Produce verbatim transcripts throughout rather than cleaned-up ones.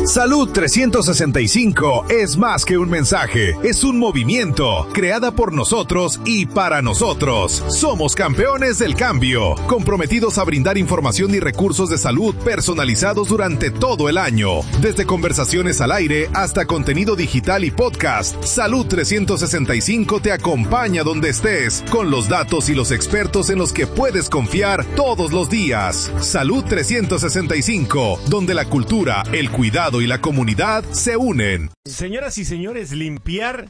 Salud trescientos sesenta y cinco es más que un mensaje, es un movimiento, creada por nosotros y para nosotros. Somos campeones del cambio, comprometidos a brindar información y recursos de salud personalizados durante todo el año. Desde conversaciones al aire hasta contenido digital y podcast, Salud trescientos sesenta y cinco te acompaña donde estés, con los datos y los expertos en los que puedes confiar todos los días. Salud trescientos sesenta y cinco, donde la cultura, el cuidado y la comunidad se unen. Señoras y señores, limpiar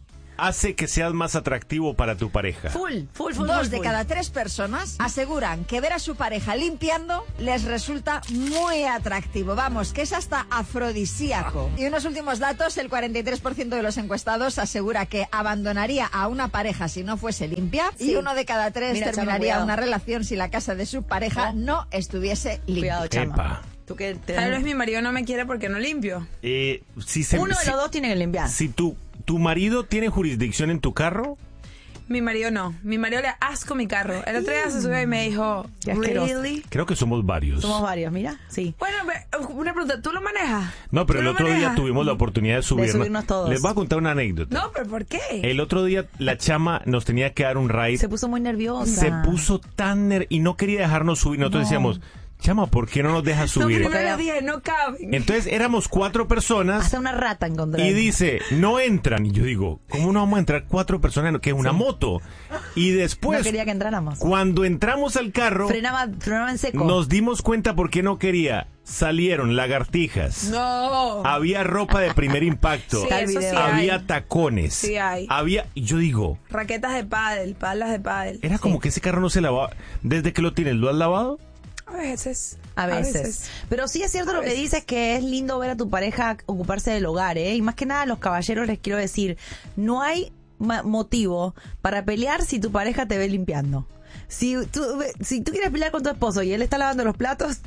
hace que seas más atractivo para tu pareja. Full, full, full. Dos full, de full. cada tres personas aseguran que ver a su pareja limpiando les resulta muy atractivo. Vamos, que es hasta afrodisíaco. Y unos últimos datos, el cuarenta y tres por ciento de los encuestados asegura que abandonaría a una pareja si no fuese limpia. Sí. Y uno de cada tres Mira, terminaría Chama, una relación si la casa de su pareja Oh. no estuviese limpia. Cuidado, Chama. Epa. Tú que te... Tal vez mi marido no me quiere porque no limpio. Eh, si se, Uno de si, los dos tiene que limpiar. si tu, tu marido tiene jurisdicción en tu carro, Mi marido no. Mi marido le asco mi carro. El otro día se subió y me dijo, Qué asqueroso. ¿really? creo que somos varios. Somos varios, mira, sí. Bueno, ve- una pregunta, ¿tú lo manejas? No, pero ¿Tú el lo otro día manejas? tuvimos la oportunidad de subirnos. subirnos todos. Les voy a contar una anécdota. No, pero ¿por qué? El otro día la chama nos tenía que dar un ride. Se puso muy nerviosa. Se puso tan ner y no quería dejarnos subir. Nosotros No. decíamos, chama, ¿por qué no nos dejas No, subir? primero les dije, no caben. Entonces éramos cuatro personas. Hasta una rata encontré. Y dice, no entran. Y yo digo, ¿cómo no vamos a entrar cuatro personas? Que es una moto. Y después, No quería que entráramos. cuando entramos al carro, Frenaba, frenaba en seco. nos dimos cuenta por qué no quería. Salieron lagartijas. No. Había ropa de primer impacto. Sí, Está el eso sí video. Había hay. tacones. Sí hay. Había, y yo digo, Raquetas de pádel, palas de pádel. era como que ese carro no se lavaba. Desde que lo tienes, ¿lo has lavado? A veces. A veces. Pero sí es cierto A lo que veces. dices, que es lindo ver a tu pareja ocuparse del hogar, ¿eh? Y más que nada a los caballeros les quiero decir, no hay ma- motivo para pelear si tu pareja te ve limpiando. Si tú, si tú quieres pelear con tu esposo y él está lavando los platos,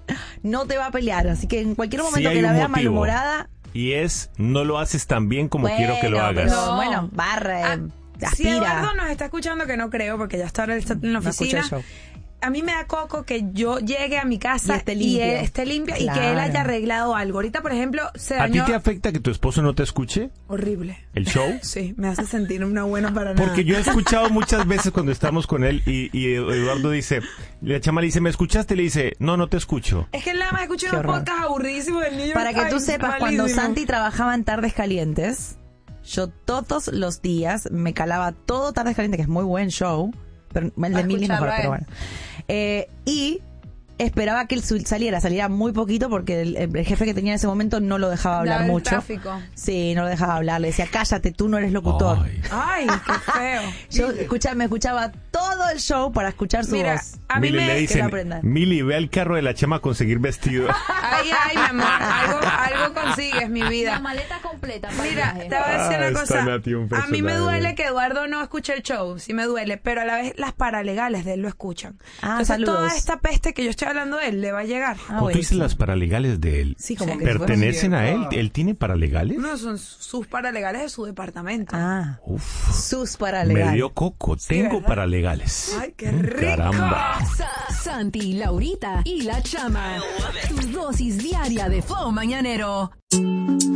no te va a pelear. Así que en cualquier Sí momento hay que la un veas motivo. malhumorada, Y es, no lo haces tan bien como bueno, quiero que lo hagas. pero, No. bueno, barre, Ah, si aspira. Eduardo nos está escuchando, que no creo, porque ya está ahora está en la No escucha oficina. el show. A mí me da coco que yo llegue a mi casa Y esté y limpio. él esté limpia y que él Claro. haya arreglado algo. Ahorita, por ejemplo, se ¿A ti dañó... te afecta que tu esposo no te escuche Horrible. el show? Sí, me hace sentir una buena para nada. Porque yo he escuchado muchas veces cuando estamos con él y, y Eduardo dice, la chama le dice, ¿me escuchaste? Le dice, no, no te escucho. Es que él nada más escucha Qué unos horror. podcasts aburridísimos del niño. Para que Ay, tú sepas, cuando malísimo. Santi trabajaba en Tardes Calientes, yo todos los días me calaba todo Tardes Calientes, que es muy buen show, pero el A de Mili mejor, escucharlo a pero él. bueno. Eh, y esperaba que él su- saliera, saliera muy poquito porque el, el jefe que tenía en ese momento no lo dejaba hablar Daba el mucho. tráfico. Sí, no lo dejaba hablar, le decía, cállate, tú no eres locutor. Ay. Ay, qué feo. Yo escuchaba, me escuchaba todo el show para escuchar su Mira, voz. a mí Mili me... le que dicen, lo aprendan. Mili, ve al carro de la chama a conseguir vestido. Ay, ay, mi amor, algo, algo consigues, mi vida. La maleta completa para el Mira, viaje. te voy a decir Ah, una está cosa. Nati, un A mí me personaje. duele que Eduardo no escuche el show, sí me duele, pero a la vez las paralegales de él lo escuchan. Ah, Entonces saludos. toda esta peste que yo estoy hablando de él le va a llegar. Ah, o tú dices buenísimo. las paralegales de él. Sí, como Sí. que ¿Pertenecen sí. a él? ¿Él tiene paralegales? No, son sus paralegales de su departamento. Ah, Uf, sus paralegales. me dio coco. Tengo ¿verdad? paralegales. Ay, qué rico. Caramba. Sa- Santi, Laurita y la Chama. Tu dosis diaria de flow mañanero.